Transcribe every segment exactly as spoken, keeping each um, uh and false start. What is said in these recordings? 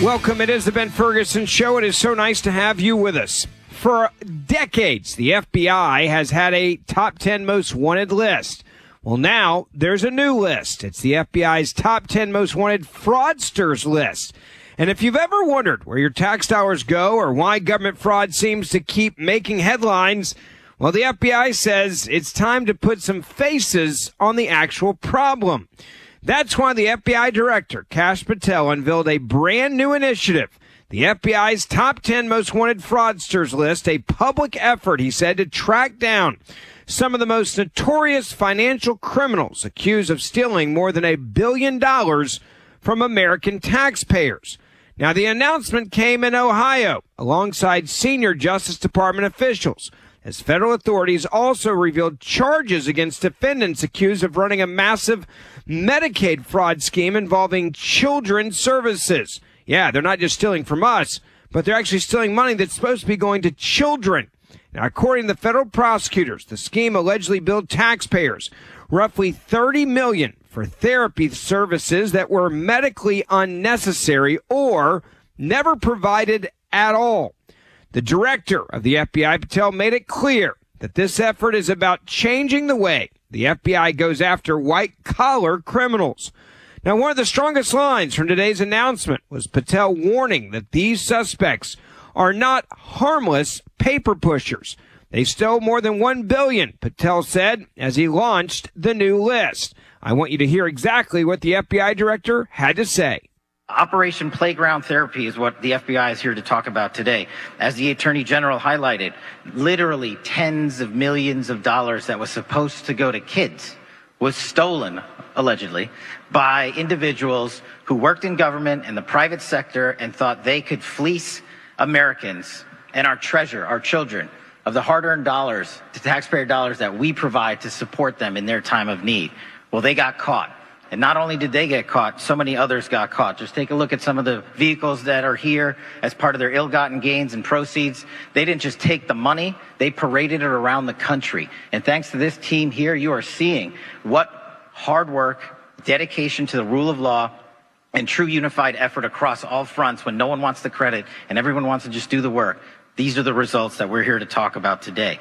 Welcome. It is the Ben Ferguson Show. It is so nice to have you with us. For decades, the F B I has had a top ten most wanted list. Well, now there's a new list. It's the F B I's top ten most wanted fraudsters list. And if you've ever wondered where your tax dollars go or why government fraud seems to keep making headlines, well, the F B I says it's time to put some faces on the actual problem. That's why the F B I director, Kash Patel, unveiled a brand new initiative, the F B I's top ten most wanted fraudsters list, a public effort, he said, to track down some of the most notorious financial criminals accused of stealing more than a billion dollars from American taxpayers. Now, the announcement came in Ohio alongside senior Justice Department officials, as federal authorities also revealed charges against defendants accused of running a massive Medicaid fraud scheme involving children's services. Yeah, they're not just stealing from us, but they're actually stealing money that's supposed to be going to children. Now, according to the federal prosecutors, the scheme allegedly billed taxpayers roughly thirty million dollars for therapy services that were medically unnecessary or never provided at all. The director of the F B I, Patel, made it clear that this effort is about changing the way the F B I goes after white-collar criminals. Now, one of the strongest lines from today's announcement was Patel warning that these suspects are not harmless paper pushers. They stole more than one billion dollars, Patel said, as he launched the new list. I want you to hear exactly what the F B I director had to say. Operation Playground Therapy is what the F B I is here to talk about today. As the Attorney General highlighted, literally tens of millions of dollars that was supposed to go to kids was stolen, allegedly, by individuals who worked in government and the private sector and thought they could fleece Americans and our treasure, our children, of the hard-earned dollars, the taxpayer dollars that we provide to support them in their time of need. Well, they got caught. And not only did they get caught, so many others got caught. Just take a look at some of the vehicles that are here as part of their ill-gotten gains and proceeds. They didn't just take the money, they paraded it around the country. And thanks to this team here, you are seeing what hard work, dedication to the rule of law, and true unified effort across all fronts when no one wants the credit and everyone wants to just do the work. These are the results that we're here to talk about today.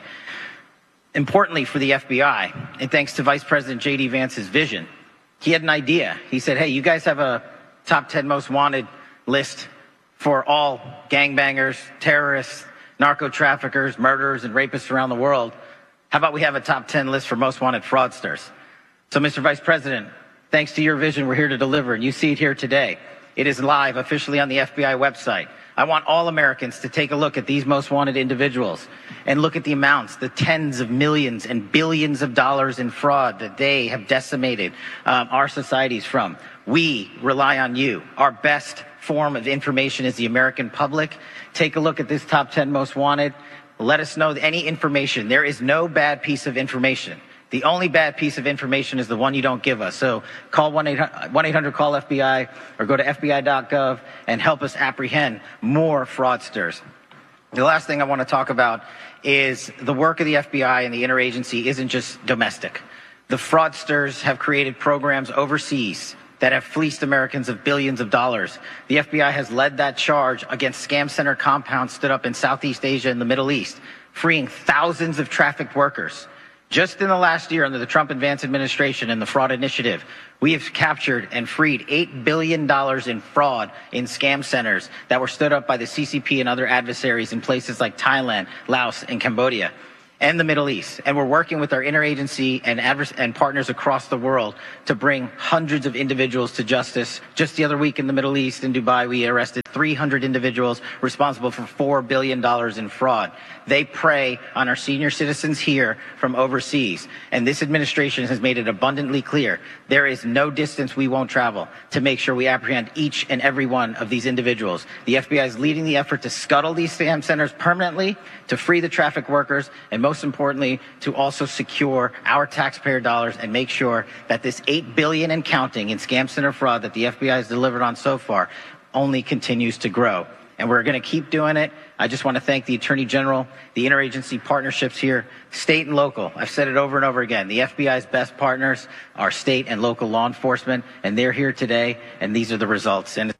Importantly for the F B I, and thanks to Vice President J D Vance's vision, he had an idea. He said, hey, you guys have a top ten most wanted list for all gangbangers, terrorists, narco traffickers, murderers, and rapists around the world. How about we have a top ten list for most wanted fraudsters? So, Mister Vice President, thanks to your vision, we're here to deliver, and you see it here today. It is live officially on the F B I website. I want all Americans to take a look at these most wanted individuals and look at the amounts, the tens of millions and billions of dollars in fraud that they have decimated um, our societies from. We rely on you. Our best form of information is the American public. Take a look at this top ten most wanted. Let us know any information. There is no bad piece of information. The only bad piece of information is the one you don't give us. So call one eight hundred call F B I or go to F B I dot gov and help us apprehend more fraudsters. The last thing I want to talk about is the work of the F B I and the interagency isn't just domestic. The fraudsters have created programs overseas that have fleeced Americans of billions of dollars. The F B I has led that charge against scam center compounds stood up in Southeast Asia and the Middle East, freeing thousands of trafficked workers. Just in the last year under the Trump and Vance administration and the fraud initiative, we have captured and freed eight billion dollars in fraud in scam centers that were stood up by the C C P and other adversaries in places like Thailand, Laos, and Cambodia, and the Middle East. And we're working with our interagency and, advers- and partners across the world to bring hundreds of individuals to justice. Just the other week in the Middle East, in Dubai, we arrested three hundred individuals responsible for four billion dollars in fraud. They prey on our senior citizens here from overseas. And this administration has made it abundantly clear there is no distance we won't travel to make sure we apprehend each and every one of these individuals. The F B I is leading the effort to scuttle these scam centers permanently, to free the traffic workers, and most importantly, to also secure our taxpayer dollars and make sure that this eight billion dollars and counting in scam center fraud that the F B I has delivered on so far only continues to grow. And we're going to keep doing it. I just want to thank the Attorney General, the interagency partnerships here, state and local. I've said it over and over again. The F B I's best partners are state and local law enforcement, and they're here today, and these are the results. And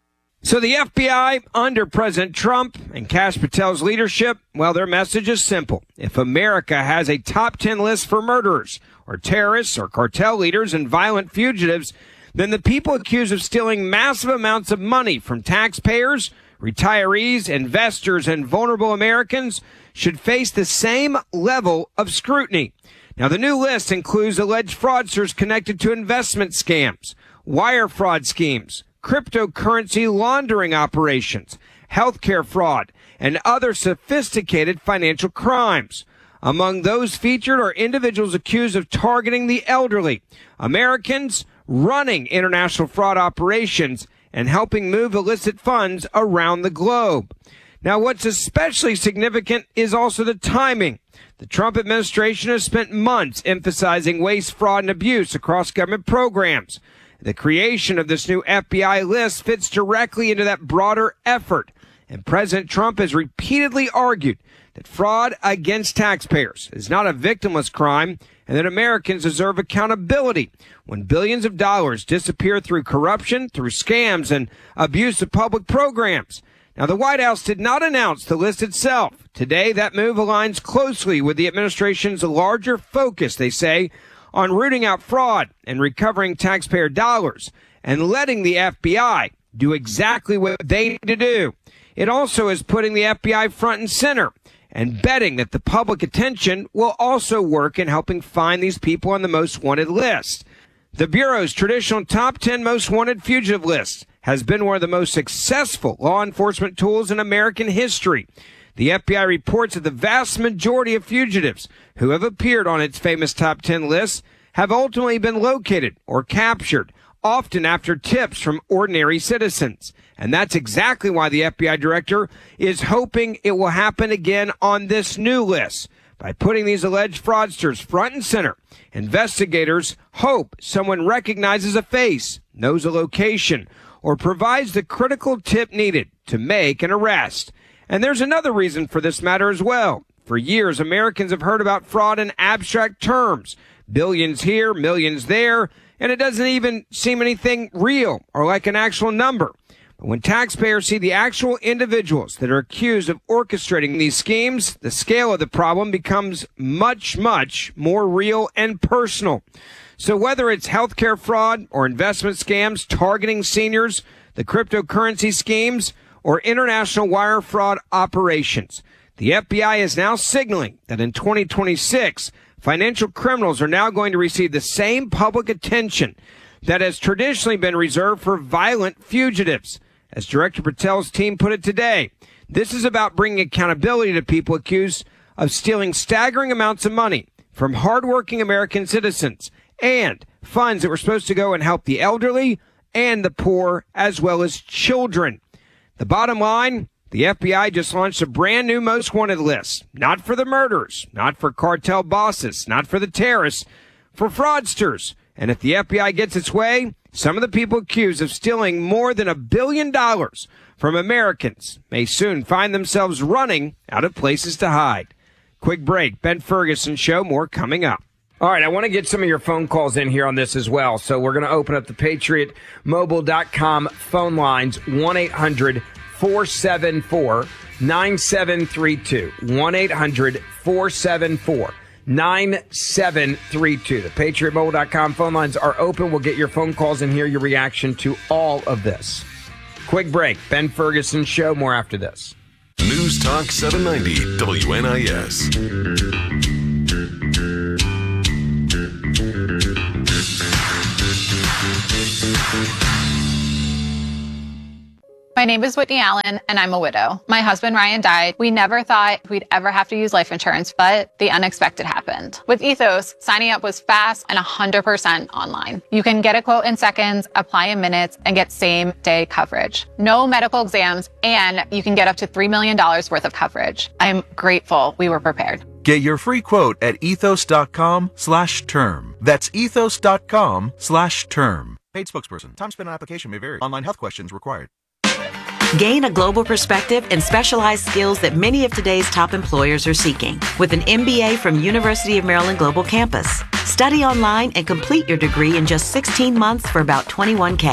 So the F B I, under President Trump and Kash Patel's leadership, well, their message is simple. If America has a top ten list for murderers or terrorists or cartel leaders and violent fugitives, then the people accused of stealing massive amounts of money from taxpayers, retirees, investors, and vulnerable Americans should face the same level of scrutiny. Now, the new list includes alleged fraudsters connected to investment scams, wire fraud schemes, cryptocurrency laundering operations, healthcare fraud, and other sophisticated financial crimes. Among those featured are individuals accused of targeting the elderly, Americans running international fraud operations, and helping move illicit funds around the globe. Now, what's especially significant is also the timing. The Trump administration has spent months emphasizing waste, fraud, and abuse across government programs. The creation of this new F B I list fits directly into that broader effort. And President Trump has repeatedly argued that fraud against taxpayers is not a victimless crime and that Americans deserve accountability when billions of dollars disappear through corruption, through scams, and abuse of public programs. Now, the White House did not announce the list itself. Today, that move aligns closely with the administration's larger focus, they say, on rooting out fraud and recovering taxpayer dollars and letting the F B I do exactly what they need to do. It also is putting the F B I front and center and betting that the public attention will also work in helping find these people on the most wanted list. The Bureau's traditional top ten most wanted fugitive list has been one of the most successful law enforcement tools in American history. The F B I reports that the vast majority of fugitives who have appeared on its famous top ten list have ultimately been located or captured, often after tips from ordinary citizens. And that's exactly why the F B I director is hoping it will happen again on this new list. By putting these alleged fraudsters front and center, investigators hope someone recognizes a face, knows a location, or provides the critical tip needed to make an arrest. And there's another reason for this matter as well. For years, Americans have heard about fraud in abstract terms. Billions here, millions there, and it doesn't even seem anything real or like an actual number. But when taxpayers see the actual individuals that are accused of orchestrating these schemes, the scale of the problem becomes much, much more real and personal. So whether it's healthcare fraud or investment scams targeting seniors, the cryptocurrency schemes, or international wire fraud operations, the F B I is now signaling that in twenty twenty-six, financial criminals are now going to receive the same public attention that has traditionally been reserved for violent fugitives. As Director Patel's team put it today, this is about bringing accountability to people accused of stealing staggering amounts of money from hardworking American citizens and funds that were supposed to go and help the elderly and the poor as well as children. The bottom line, the F B I just launched a brand new most wanted list, not for the murderers, not for cartel bosses, not for the terrorists, for fraudsters. And if the F B I gets its way, some of the people accused of stealing more than a billion dollars from Americans may soon find themselves running out of places to hide. Quick break. Ben Ferguson Show. More coming up. All right, I want to get some of your phone calls in here on this as well. So we're going to open up the patriot mobile dot com phone lines, one eight hundred four seven four nine seven three two. one eight hundred four seven four nine seven three two. The patriot mobile dot com phone lines are open. We'll get your phone calls and hear your reaction to all of this. Quick break. Ben Ferguson Show. More after this. News Talk seven ninety W N I S. My name is Whitney Allen, and I'm a widow. My husband, Ryan, died. We never thought we'd ever have to use life insurance, but the unexpected happened. With Ethos, signing up was fast and one hundred percent online. You can get a quote in seconds, apply in minutes, and get same-day coverage. No medical exams, and you can get up to three million dollars worth of coverage. I'm grateful we were prepared. Get your free quote at ethos.com slash term. That's ethos.com slash term. Paid spokesperson. Time spent on application may vary. Online health questions required. Gain a global perspective and specialized skills that many of today's top employers are seeking with an M B A from University of Maryland Global Campus. Study online and complete your degree in just sixteen months for about twenty-one thousand dollars.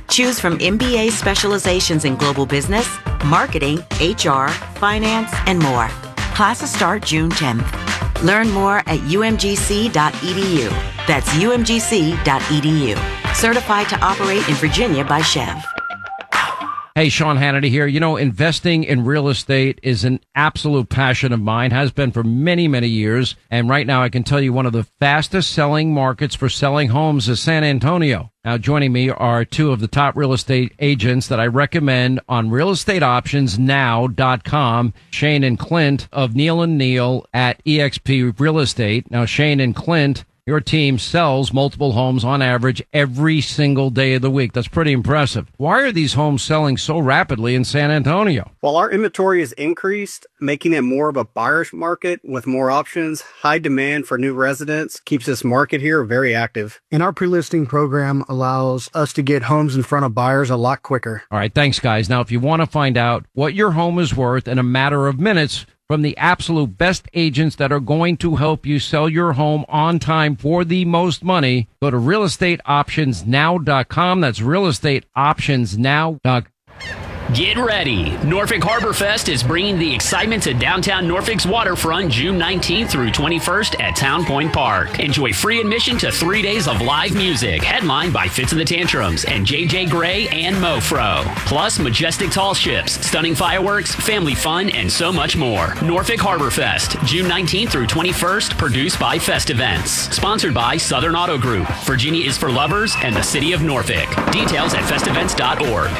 Choose from M B A specializations in global business, marketing, H R, finance, and more. Classes start June tenth. Learn more at U M G C dot E D U. That's U M G C dot E D U. Certified to operate in Virginia by Chev. Hey, Sean Hannity here. You know, investing in real estate is an absolute passion of mine, has been for many, many years. And right now I can tell you one of the fastest selling markets for selling homes is San Antonio. Now, joining me are two of the top real estate agents that I recommend on real estate options now dot com, Shane and Clint of Neal and Neal at E X P Real Estate. Now, Shane and Clint, your team sells multiple homes on average every single day of the week. That's pretty impressive. Why are these homes selling so rapidly in San Antonio? Well, our inventory has increased, making it more of a buyer's market with more options. High demand for new residents keeps this market here very active. And our pre-listing program allows us to get homes in front of buyers a lot quicker. All right, thanks, guys. Now, if you want to find out what your home is worth in a matter of minutes from the absolute best agents that are going to help you sell your home on time for the most money, go to real estate options now dot com. That's real estate options now dot com. Get ready. Norfolk Harbor Fest is bringing the excitement to downtown Norfolk's waterfront June nineteenth through twenty-first at Town Point Park. Enjoy free admission to three days of live music, headlined by Fitz and the Tantrums and J J Gray and Mofro. Plus, majestic tall ships, stunning fireworks, family fun, and so much more. Norfolk Harbor Fest, June nineteenth through twenty-first, produced by Fest Events. Sponsored by Southern Auto Group. Virginia is for lovers and the city of Norfolk. Details at fest events dot org.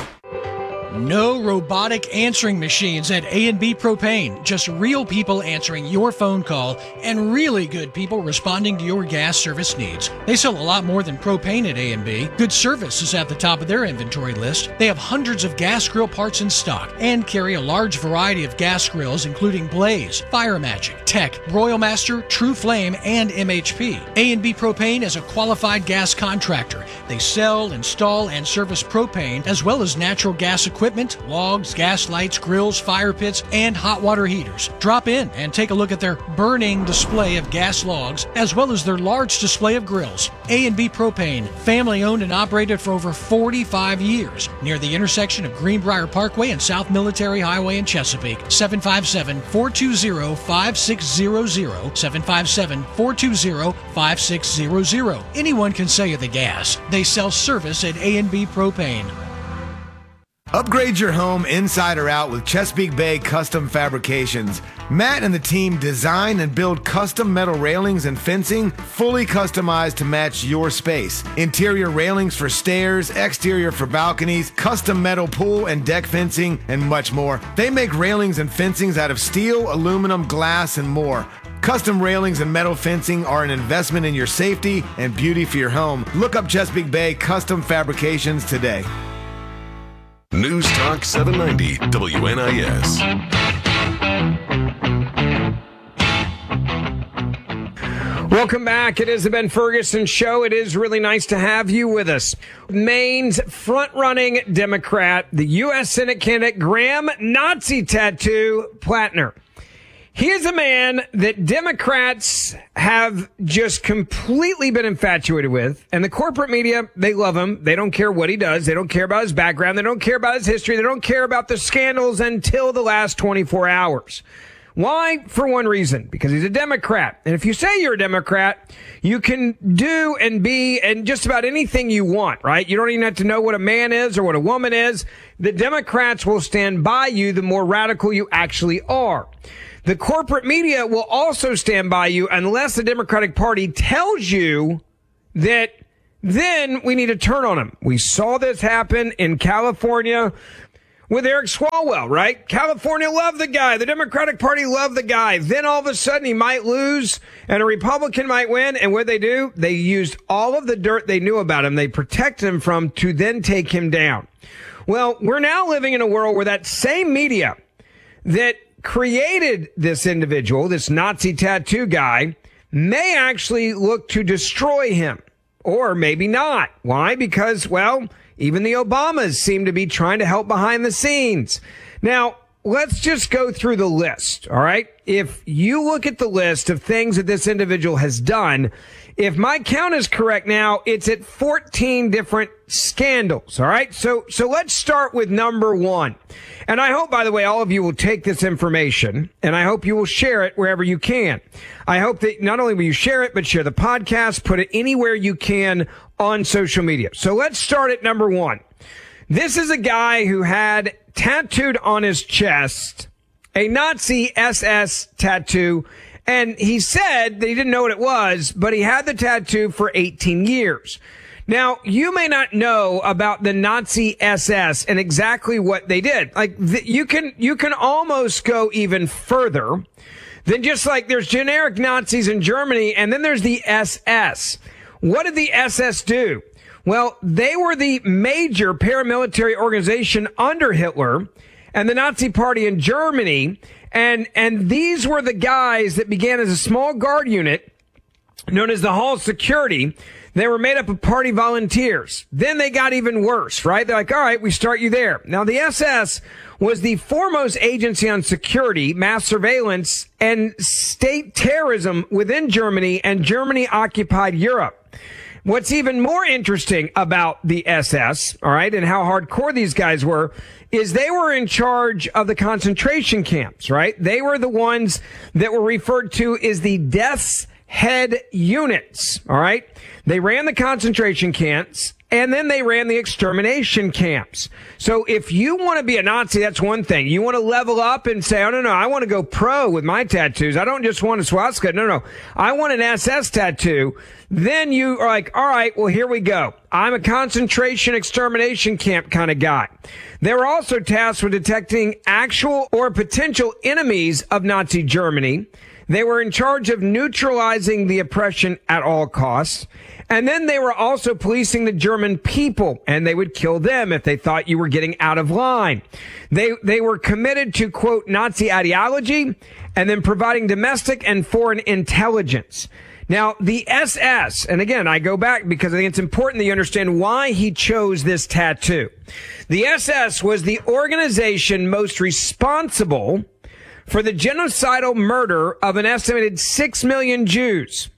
No robotic answering machines at A and B Propane. Just real people answering your phone call and really good people responding to your gas service needs. They sell a lot more than propane at A and B. Good service is at the top of their inventory list. They have hundreds of gas grill parts in stock and carry a large variety of gas grills including Blaze, Fire Magic, Tech, Royal Master, True Flame, and M H P. A and B Propane is a qualified gas contractor. They sell, install, and service propane as well as natural gas equipment, logs, gas lights, grills, fire pits, and hot water heaters. Drop in and take a look at their burning display of gas logs, as well as their large display of grills. A and B Propane, family owned and operated for over forty-five years, near the intersection of Greenbrier Parkway and South Military Highway in Chesapeake. seven five seven, four two zero, five six zero zero, seven five seven, four two zero, five six zero zero. Anyone can sell you the gas. They sell service at A and B Propane. Upgrade your home inside or out with Chesapeake Bay Custom Fabrications. Matt and the team design and build custom metal railings and fencing fully customized to match your space. Interior railings for stairs, exterior for balconies, custom metal pool and deck fencing, and much more. They make railings and fencings out of steel, aluminum, glass, and more. Custom railings and metal fencing are an investment in your safety and beauty for your home. Look up Chesapeake Bay Custom Fabrications today. News Talk seven ninety W N I S. Welcome back. It is the Ben Ferguson Show. It is really nice to have you with us. Maine's front-running Democrat, the U S Senate candidate Graham Nazi Tattoo Plattner. He is a man that Democrats have just completely been infatuated with. And the corporate media, they love him. They don't care what he does. They don't care about his background. They don't care about his history. They don't care about the scandals until the last twenty-four hours. Why? For one reason, because he's a Democrat. And if you say you're a Democrat, you can do and be and just about anything you want, right? You don't even have to know what a man is or what a woman is. The Democrats will stand by you the more radical you actually are. The corporate media will also stand by you unless the Democratic Party tells you that then we need to turn on them. We saw this happen in California with Eric Swalwell, right? California loved the guy. The Democratic Party loved the guy. Then all of a sudden he might lose and a Republican might win. And what they do, they used all of the dirt they knew about him. They protected him from to then take him down. Well, we're now living in a world where that same media that created this individual, this Nazi tattoo guy, may actually look to destroy him. Or maybe not. Why? Because, well, even the Obamas seem to be trying to help behind the scenes. Now, let's just go through the list, all right? If you look at the list of things that this individual has done, if my count is correct now, it's at fourteen different scandals, all right? So, so let's start with number one. And I hope, by the way, all of you will take this information, and I hope you will share it wherever you can. I hope that not only will you share it, but share the podcast, put it anywhere you can on social media. So let's start at number one. This is a guy who had tattooed on his chest a Nazi S S tattoo, and he said that he didn't know what it was, but he had the tattoo for eighteen years. Now, you may not know about the Nazi S S and exactly what they did. Like, th- you can, you can almost go even further than just like there's generic Nazis in Germany, and then there's the S S. What did the S S do? Well, they were the major paramilitary organization under Hitler and the Nazi Party in Germany. And, and these were the guys that began as a small guard unit known as the Hall of Security. They were made up of party volunteers. Then they got even worse, right? They're like, all right, we start you there. Now, the S S was the foremost agency on security, mass surveillance, and state terrorism within Germany and Germany-occupied Europe. What's even more interesting about the S S, all right, and how hardcore these guys were, is they were in charge of the concentration camps, right? They were the ones that were referred to as the Death's Head units, all right? They ran the concentration camps, and then they ran the extermination camps. So if you want to be a Nazi, that's one thing. You want to level up and say, oh, no, no, I want to go pro with my tattoos. I don't just want a swastika. No, no, I want an S S tattoo. Then you are like, all right, well, here we go. I'm a concentration extermination camp kind of guy. They were also tasked with detecting actual or potential enemies of Nazi Germany. They were in charge of neutralizing the oppression at all costs. And then they were also policing the German people, and they would kill them if they thought you were getting out of line. They, they were committed to, quote, Nazi ideology, and then providing domestic and foreign intelligence. Now, the S S, and again, I go back because I think it's important that you understand why he chose this tattoo. The S S was the organization most responsible for the genocidal murder of an estimated six million Jews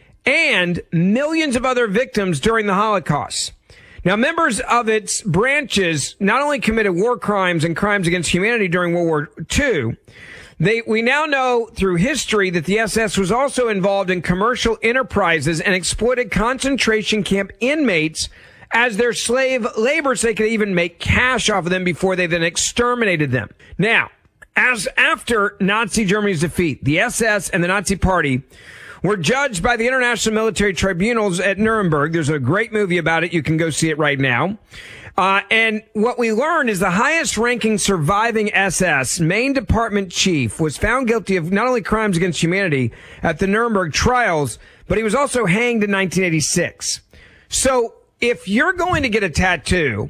and millions of other victims during the Holocaust. Now, members of its branches not only committed war crimes and crimes against humanity during World War Two, they, we now know through history that the S S was also involved in commercial enterprises and exploited concentration camp inmates as their slave labor so they could even make cash off of them before they then exterminated them. Now, As after Nazi Germany's defeat, the S S and the Nazi Party were judged by the International Military Tribunals at Nuremberg. There's a great movie about it. You can go see it right now. Uh, and what we learned is the highest ranking surviving S S main department chief was found guilty of not only crimes against humanity at the Nuremberg trials, but he was also hanged in nineteen eighty-six. So if you're going to get a tattoo,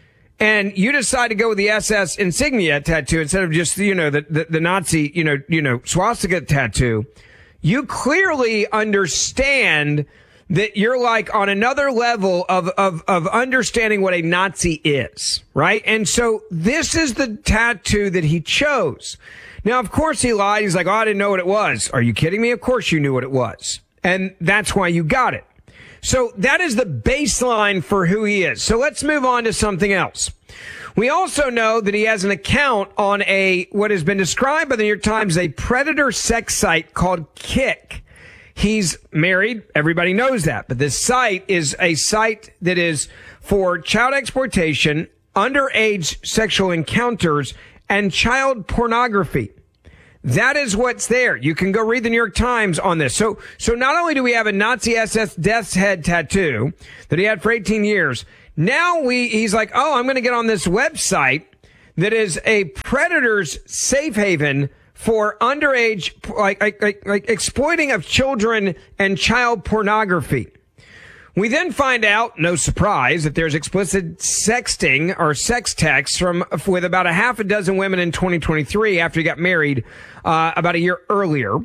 and you decide to go with the S S insignia tattoo instead of just, you know, the, the, the Nazi, you know, you know, swastika tattoo, you clearly understand that you're like on another level of, of, of understanding what a Nazi is, right? And so this is the tattoo that he chose. Now, of course he lied. He's like, oh, I didn't know what it was. Are you kidding me? Of course you knew what it was. And that's why you got it. So that is the baseline for who he is. So let's move on to something else. We also know that he has an account on a, what has been described by the New York Times, a predator sex site called Kick. He's married. Everybody knows that. But this site is a site that is for child exploitation, underage sexual encounters, and child pornography. That is what's there. You can go read the New York Times on this. So, so not only do we have a Nazi S S Death's Head tattoo that he had for eighteen years, now we, he's like, oh, I'm going to get on this website that is a predator's safe haven for underage, like, like, like, like exploiting of children and child pornography. We then find out, no surprise, that there's explicit sexting or sex texts from with about a half a dozen women in twenty twenty-three after he got married uh, about a year earlier.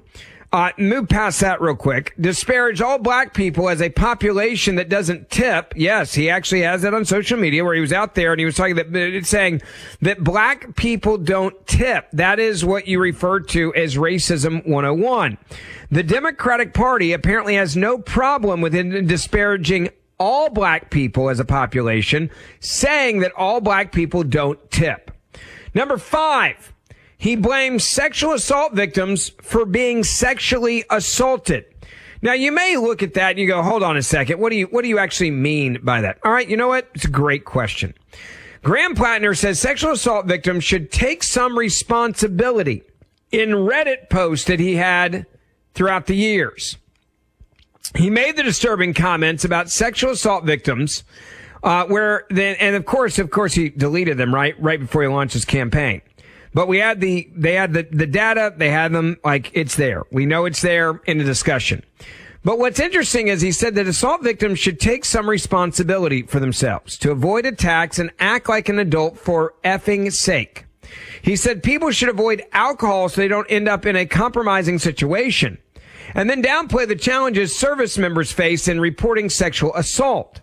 Uh, move past that real quick. Disparage all black people as a population that doesn't tip. Yes, he actually has that on social media where he was out there and he was talking that it's saying that black people don't tip. That is what you refer to as racism one oh one. The Democratic Party apparently has no problem with disparaging all black people as a population, saying that all black people don't tip. Number five. He blames sexual assault victims for being sexually assaulted. Now, you may look at that and you go, hold on a second. What do you, what do you actually mean by that? All right. You know what? It's a great question. Graham Plattner says sexual assault victims should take some responsibility in Reddit posts that he had throughout the years. He made the disturbing comments about sexual assault victims, uh, where then, and of course, of course, he deleted them right, right before he launched his campaign. But we had the, they had the, the data, they had them, like, it's there. We know it's there in the discussion. But what's interesting is he said that assault victims should take some responsibility for themselves to avoid attacks and act like an adult for effing sake. He said people should avoid alcohol so they don't end up in a compromising situation, and then downplay the challenges service members face in reporting sexual assault.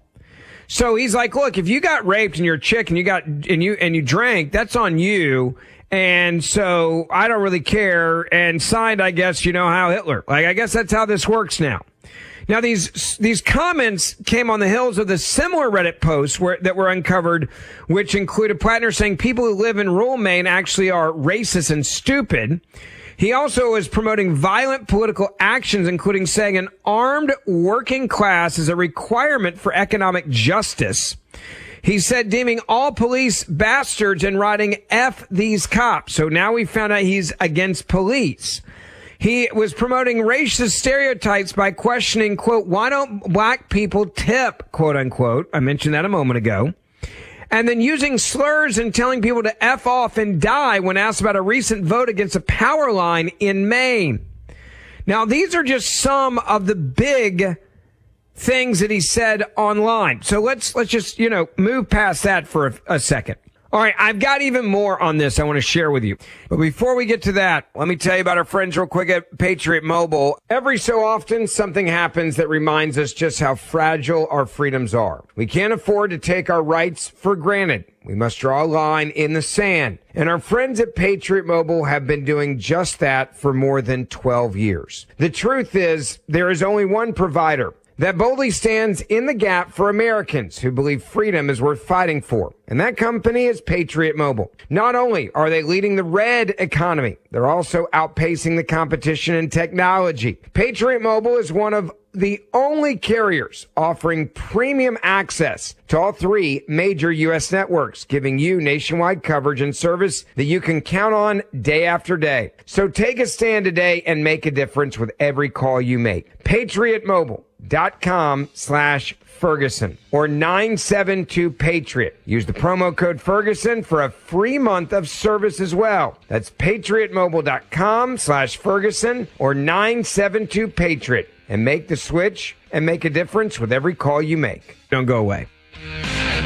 So he's like, look, if you got raped and you're a chick and you got, and you, and you drank, that's on you. And so I don't really care. And signed, I guess, you know, how Hitler. Like, I guess that's how this works now. Now, these these comments came on the heels of the similar Reddit posts where, that were uncovered, which included Plattner saying people who live in rural Maine actually are racist and stupid. He also is promoting violent political actions, including saying an armed working class is a requirement for economic justice. He said deeming all police bastards and writing F these cops. So now we found out he's against police. He was promoting racist stereotypes by questioning, quote, why don't black people tip, quote unquote. I mentioned that a moment ago. And then using slurs and telling people to F off and die when asked about a recent vote against a power line in Maine. Now, these are just some of the big things that he said online. So let's, let's just, you know, move past that for a, a second. All right. I've got even more on this I want to share with you. But before we get to that, let me tell you about our friends real quick at Patriot Mobile. Every so often, something happens that reminds us just how fragile our freedoms are. We can't afford to take our rights for granted. We must draw a line in the sand. And our friends at Patriot Mobile have been doing just that for more than twelve years. The truth is, there is only one provider that boldly stands in the gap for Americans who believe freedom is worth fighting for. And that company is Patriot Mobile. Not only are they leading the red economy, they're also outpacing the competition in technology. Patriot Mobile is one of the only carriers offering premium access to all three major U S networks, giving you nationwide coverage and service that you can count on day after day. So take a stand today and make a difference with every call you make. Patriot Mobile. Dot com slash Ferguson or nine seven two Patriot. Use the promo code Ferguson for a free month of service as well. That's patriotmobile.com slash Ferguson or nine seven two Patriot and make the switch and make a difference with every call you make. Don't go away.